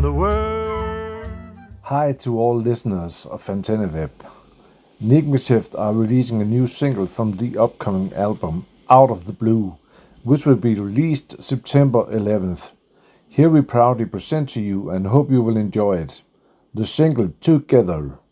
the world. Hi to all listeners of Antenna Nigmatift are releasing a new single from the upcoming album Out of the Blue, which will be released September 11th. Here we proudly present to you and hope you will enjoy it. The single Together.